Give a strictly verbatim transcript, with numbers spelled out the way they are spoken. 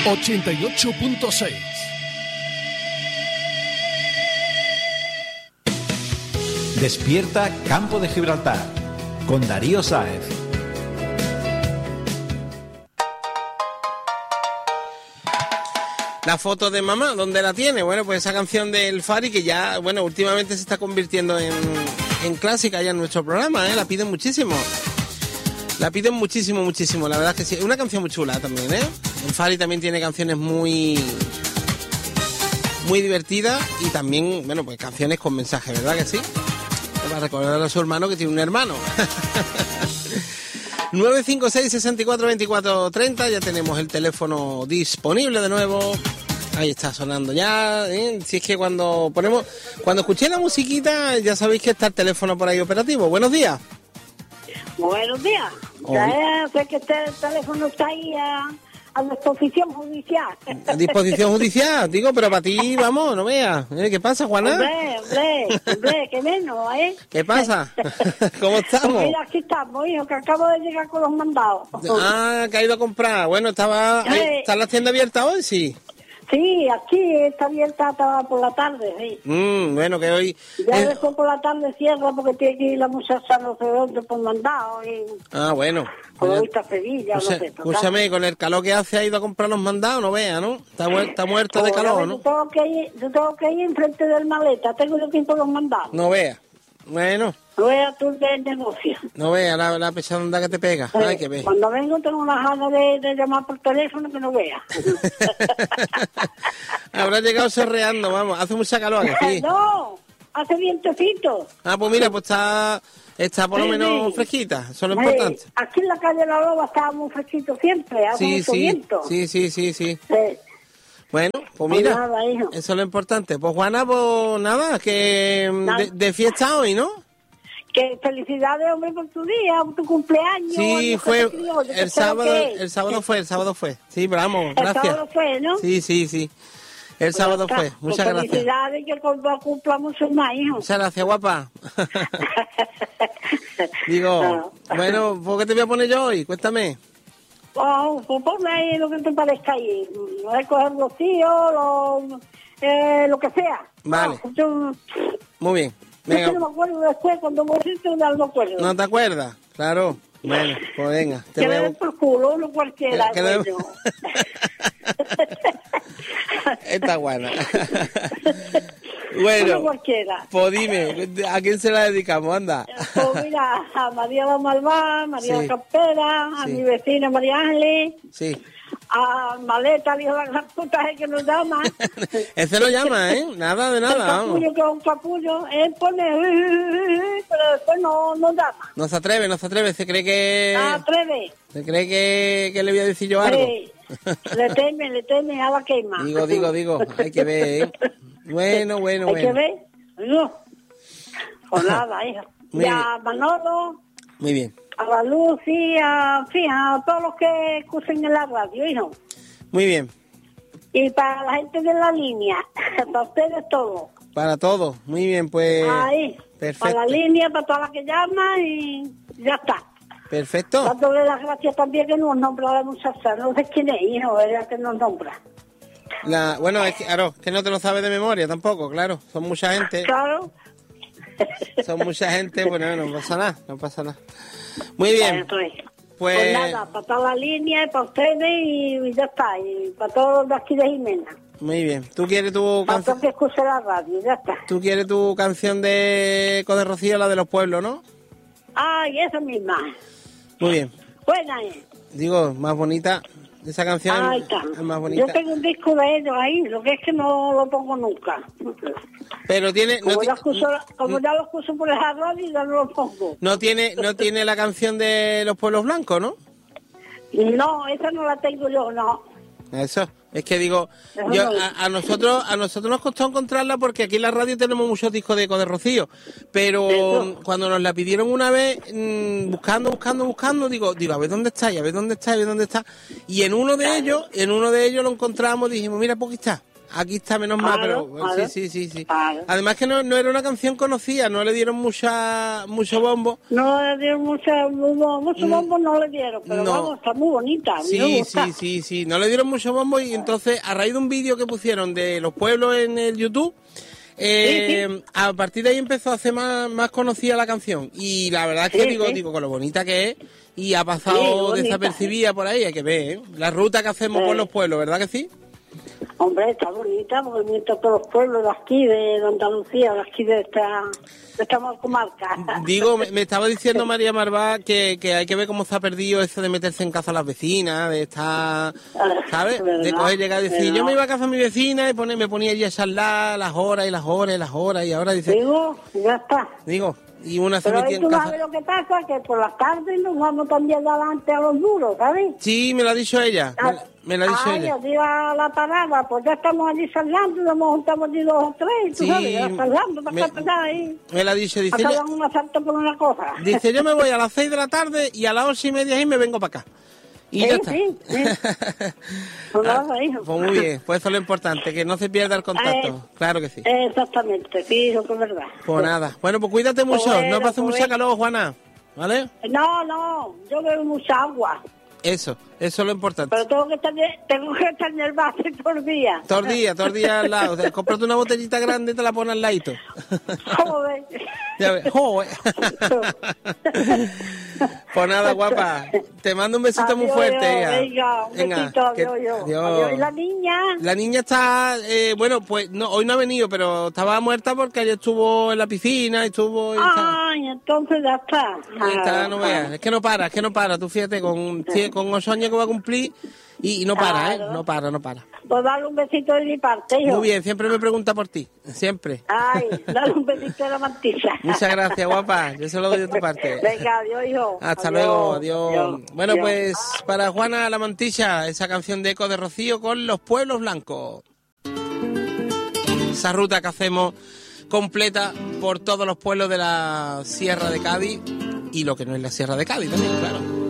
ochenta y ocho punto seis. Despierta Campo de Gibraltar con Darío Sáez. La foto de mamá, ¿dónde la tiene? Bueno, pues esa canción del Fari que ya, bueno, últimamente se está convirtiendo en, en clásica ya en nuestro programa, ¿eh? La piden muchísimo. La piden muchísimo, muchísimo. La verdad es que sí. Es una canción muy chula también, ¿eh? El Fari también tiene canciones muy... muy divertidas y también, bueno, pues canciones con mensaje, ¿verdad que sí? Para recordar a su hermano que tiene un hermano. nueve cinco seis, seis cuatro, veinticuatro treinta, ya tenemos el teléfono disponible de nuevo. Ahí está sonando ya, ¿eh? Si es que cuando ponemos, cuando escuché la musiquita, ya sabéis que está el teléfono por ahí operativo. Buenos días. Buenos días. Ya sé que este teléfono está ahí a, a disposición judicial. A disposición judicial, digo, pero para ti, vamos, no veas. ¿Eh? ¿Qué pasa, Juana? Hombre, hombre, hombre, qué menos, ¿eh? ¿Qué pasa? ¿Cómo estamos? Pues mira, aquí estamos, hijo, que acabo de llegar con los mandados. Ah, que ha ido a comprar. Bueno, estaba, Eh. ¿está la tienda abierta hoy? Sí. Sí, aquí está abierta hasta por la tarde, sí. Mm, bueno, que hoy... Ya eh, después por la tarde cierra porque tiene que ir la muchacha no sé dónde por mandado y Ah, bueno. por Pues, ahorita Sevilla, no escucha- sé. total. escúchame, con el calor que hace ha ido a comprar los mandados, no vea, ¿no? Está, muer- está muerto de Ahora, calor, Yo ¿no? tengo que ir, yo tengo que ir enfrente del maleta, tengo yo que ir por los mandados. No vea. Bueno, No veas tú del negocio. no vea la, la pesadonda que te pega. Hay que ver. Cuando vengo tengo una gana de, de llamar por teléfono que no vea. Habrá llegado serreando, vamos. Hace mucha calor, ¿a que sí? No, hace vientecito. Ah, pues mira, pues está, está por lo Sí, menos sí. fresquita. Eso es lo Eh, importante. aquí en la calle La Loba estaba muy fresquito siempre, hace Sí, mucho sí, viento. sí, sí, sí, sí. Eh, Bueno, pues Pues mira, nada, hijo. eso es lo importante. Pues Juana, pues nada, que mm, Nada. de, de fiesta hoy, ¿no? que felicidades, hombre, por tu día, por tu cumpleaños. Sí, años fue que te crió, yo que el sé lo sábado, que es. el sábado fue, el sábado fue. Sí, vamos, El gracias. sábado fue, ¿no? Sí, sí, sí. El Pues sábado ya fue. está. Muchas Pues gracias. felicidades, que cumpla, cumpla mucho más, hijo. Muchas gracias, guapa. Digo, bueno, ¿por qué te voy a poner yo hoy? Cuéntame. Oh, pues ponme ahí lo que te parezca ahí. No es coger los tíos, lo, eh, lo que sea. Vale. No, yo, Muy bien. yo Venga, no me acuerdo después, cuando moriste, no me acuerdo. ¿no te acuerdas? Claro. Bueno, pues venga. Te que voy le a... den por culo, no cualquiera. Que le- bueno. Está buena. No Bueno, cualquiera. pues dime, ¿a quién se la dedicamos? Anda. Pues mira, a María la Malvá, María Sí. la Campera, a Sí. mi vecina María Ángeles, Sí. a Maleta, dijo la gran puta que nos llama. Ese lo llama, ¿eh? Nada de El nada, vamos. capullo, que es un capullo, él pone, pero después no, no llama. No se atreve, no se atreve, se cree que... No atreve. ¿Se cree que, que le voy a decir yo algo? Sí. Le teme, le teme a la quema. Digo, digo, digo, hay que ver, ¿eh? Bueno, bueno, Hay bueno. que ver. No. Pues nada, hija. Muy Y a Manolo, Muy bien, a la Lucy, a, en fin, a todos los que escuchen en la radio, hijo. muy bien. Y para la gente de la línea, para ustedes todos. Para todos, muy bien, pues... Ahí, perfecto. para la línea, para todas las que llaman y ya está. Perfecto. Dándole las gracias también que nos nombra la muchacha. No sé quién es, hijo, era que nos nombra. La, bueno, es que, claro, que no te lo sabes de memoria tampoco, claro. Son mucha gente, Claro. son mucha gente, bueno, no pasa nada, no pasa nada. Muy bien, Eso es. pues... Pues nada, para toda la línea, y para ustedes y ya está. Y para todos los de aquí de Jimena. Muy bien. ¿Tú quieres tu Para todos canción? que escuchen la radio, ya está. ¿Tú quieres tu canción de Eco de Rocío, la de los pueblos, no? Ay, esa misma. Muy bien. Buena es. Digo, más bonita. Esa canción Ahí es, está. es más Yo bonita. tengo un disco de ellos ahí, lo que es que no lo pongo nunca. Pero tiene, no, Como, ti- ya, escucho, como ya lo escucho por esa radio, ya no lo pongo. no tiene, no tiene la canción de los pueblos blancos, ¿no? No, esa no la tengo yo, no. Eso. Es que digo, Eso yo, no. a, a nosotros, a nosotros nos costó encontrarla porque aquí en la radio tenemos muchos discos de Eco de Rocío. Pero Eso. cuando nos la pidieron una vez, mmm, buscando, buscando, buscando, digo, digo, a ver dónde está, y a ver dónde está, a ver dónde está. Y en uno de ellos, en uno de ellos lo encontramos, dijimos, mira, pues aquí está. Aquí está menos mal, Claro, pero claro. sí, sí, sí, sí. Claro. Además que no, no era una canción conocida, no le dieron mucha mucho bombo. No le dieron mucho, mucho, mucho bombo, no le dieron, pero No. vamos, está muy bonita. a mí me Sí, gusta. sí, sí, sí, no le dieron mucho bombo y entonces a raíz de un vídeo que pusieron de los pueblos en el YouTube, eh, Sí, sí. a partir de ahí empezó a hacer más, más conocida la canción y la verdad es que Sí, digo, sí. digo, con lo bonita que es y ha Sí, pasado bonita, desapercibida por ahí, hay que ver, ¿eh? La ruta que hacemos Sí. por los pueblos, ¿verdad que sí? Hombre, está bonita, porque mientras todos los pueblos de aquí, de Andalucía, de aquí de esta, de esta comarca. Digo, me, me estaba diciendo María Marvá que, que hay que ver cómo se ha perdido eso de meterse en casa a las vecinas, de estar, ¿sabes? Verdad, De coger, llegar y decir, verdad. yo me iba a casa a mi vecina y pone, me ponía allí a charlar las horas y las horas y las horas y ahora dice, Digo, ya está. digo, y una se Pero metía ahí en tú casa. sabes lo que pasa, que por las tardes nos vamos también adelante a los duros, ¿sabes? Sí, me lo ha dicho ella, me, me lo ha dicho Ay, ella. allí a la parada, pues ya estamos allí salgando, nos juntamos allí dos o tres, tú Sí, sabes, ya salgando, me- para pasar ahí. Me lo ha dicho, dice, Acá ella- dan un asalto por una cosa. dice, yo me voy a las seis de la tarde y a las ocho y media ahí me vengo para acá. Y Sí, ya está. sí, sí. Pues Ah, nada, hijo. pues muy bien, pues eso es lo importante, que no se pierda el contacto. Eh, Claro que sí. Exactamente, sí, eso que es verdad. Pues nada. Bueno, pues cuídate mucho. Bueno, No pases pues mucha bueno. calor, Juana. ¿Vale? No, no, yo bebo mucha agua, Eso, eso es lo importante. pero tengo que estar, tengo que estar en el base por día. Todo el día, todo el día al lado. O sea, cómprate una botellita grande y te la pones al ladito. Joder. Ya ves. Joder. Pues nada, guapa. Te mando un besito muy Adiós, fuerte, hija. venga, un besito, que- adiós, yo. adiós. Adiós. ¿Y la niña? La niña está, eh, bueno, pues no, hoy no ha venido, pero estaba muerta porque ayer estuvo en la piscina, estuvo... y está- Ay, entonces ya está. Ahí está, no veas. Es que no para, es que no para. Tú fíjate, con, con ocho años que va a cumplir y, y no para, ¿eh? Claro. No para, no para. Pues dale un besito de mi parte, hijo. Muy bien, siempre me pregunta por ti. Siempre. Ay, dale un besito de la mantilla. Muchas gracias, guapa. Yo se lo doy de tu parte. Venga, adiós, hijo. Hasta Adiós, luego, adiós. adiós, Bueno, adiós. pues para Juana La Mantilla, esa canción de Eco de Rocío con Los Pueblos Blancos. Esa ruta que hacemos completa por todos los pueblos de la Sierra de Cádiz y lo que no es la Sierra de Cádiz también, claro.